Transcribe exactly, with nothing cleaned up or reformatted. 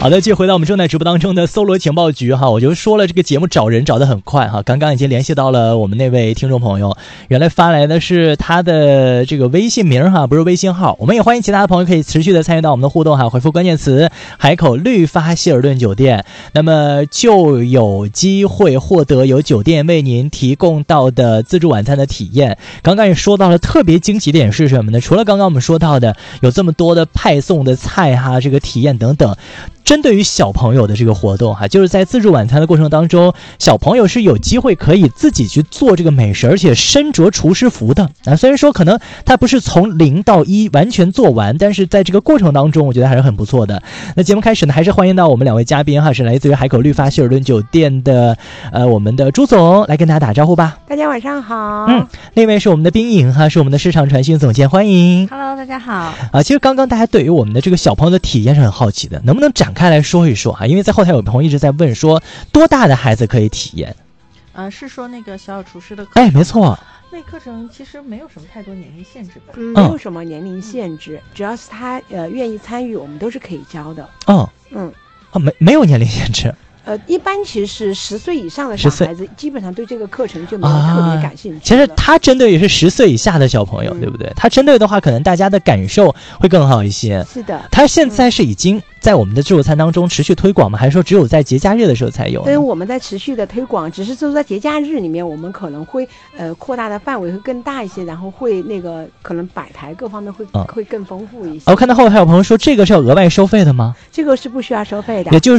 好的，继续回到我们正在直播当中的搜罗情报局哈，我就说了这个节目找人找得很快哈，刚刚已经联系到了我们那位听众朋友，原来发来的是他的这个微信名哈，不是微信号。我们也欢迎其他的朋友可以持续的参与到我们的互动哈，回复关键词海口绿发希尔顿酒店，那么就有机会获得由酒店为您提供到的自助晚餐的体验。刚刚也说到了特别惊喜点是什么呢？除了刚刚我们说到的有这么多的派送的菜哈，这个体验等等，针对于小朋友的这个活动哈，就是在自助晚餐的过程当中，小朋友是有机会可以自己去做这个美食，而且身着厨师服的啊。虽然说可能他不是从零到一完全做完，但是在这个过程当中，我觉得还是很不错的。那节目开始呢，还是欢迎到我们两位嘉宾哈，是来自于海口绿发希尔顿酒店的呃我们的朱总来跟大家打招呼吧。 大家晚上好。 嗯，另一位是我们的冰颖哈，是我们的市场传讯总监，欢迎。 Hello， 大家好。 啊，其实刚刚大家对于我们的这个小朋友的体验是很好奇的，能不能展开来说一说哈？因为在后台有朋友一直在问说，多大的孩子可以体验？ 呃，是说那个小小厨师的课程？ 哎，没错。 那课程其实没有什么太多年龄限制吧？ 嗯，没有什么年龄限制，嗯、只要是他呃愿意参与，我们都是可以教的。 哦， 嗯， 哦，没没有年龄限制。 呃，一般其实是十岁以上的小孩子，基本上对这个课程就没有特别感兴趣、啊。 其实他针对也是十岁以下的小朋友、嗯，对不对？他针对的话，可能大家的感受会更好一些。 是的， 他现在是已经在我们的自助餐当中持续推广吗？还是说只有在节假日的时候才有？ 对，我们在持续的推广，只是说在节假日里面，我们可能会呃扩大的范围会更大一些，然后会那个可能摆台各方面会、嗯、会更丰富一些。 我看到后台有朋友说，这个是要额外收费的吗？ 这个是不需要收费的， 也就是